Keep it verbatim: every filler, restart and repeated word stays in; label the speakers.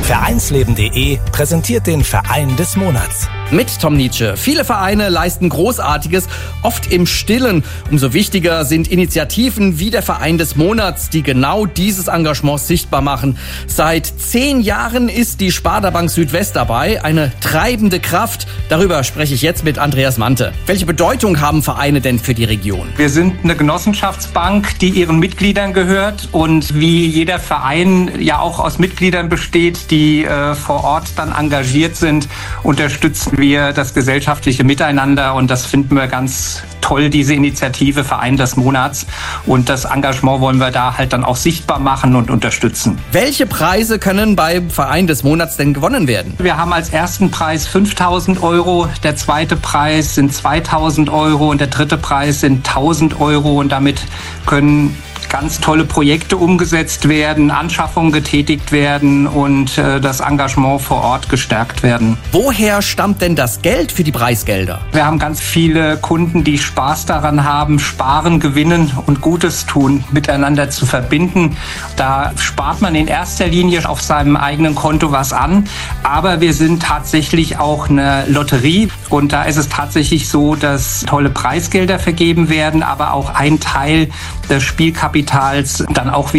Speaker 1: Vereinsleben punkt de präsentiert den Verein des Monats.
Speaker 2: Mit Tom Nietzsche. Viele Vereine leisten Großartiges, oft im Stillen. Umso wichtiger sind Initiativen wie der Verein des Monats, die genau dieses Engagement sichtbar machen. Seit zehn Jahren ist die Sparda Bank Südwest dabei, eine treibende Kraft. Darüber spreche ich jetzt mit Andreas Mante. Welche Bedeutung haben Vereine denn für die Region?
Speaker 3: Wir sind eine Genossenschaftsbank, die ihren Mitgliedern gehört, und wie jeder Verein ja auch aus Mitgliedern besteht, die äh, vor Ort dann engagiert sind, unterstützen wir das gesellschaftliche Miteinander, und das finden wir ganz toll, diese Initiative Verein des Monats, und das Engagement wollen wir da halt dann auch sichtbar machen und unterstützen.
Speaker 2: Welche Preise können beim Verein des Monats denn gewonnen werden?
Speaker 3: Wir haben als ersten Preis fünftausend Euro, der zweite Preis sind zweitausend Euro und der dritte Preis sind tausend Euro, und damit können ganz tolle Projekte umgesetzt werden, Anschaffungen getätigt werden und äh, das Engagement vor Ort gestärkt werden.
Speaker 2: Woher stammt denn das Geld für die Preisgelder?
Speaker 3: Wir haben ganz viele Kunden, die Spaß daran haben, Sparen, Gewinnen und Gutes tun miteinander zu verbinden. Da spart man in erster Linie auf seinem eigenen Konto was an, aber wir sind tatsächlich auch eine Lotterie, und da ist es tatsächlich so, dass tolle Preisgelder vergeben werden, aber auch ein Teil des Spielkapitals dann auch wieder